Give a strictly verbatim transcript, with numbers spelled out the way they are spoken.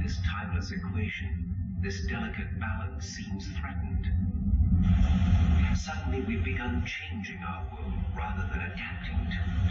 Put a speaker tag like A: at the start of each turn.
A: this timeless equation, this delicate balance seems threatened. Suddenly we've begun changing our world rather than adapting to it.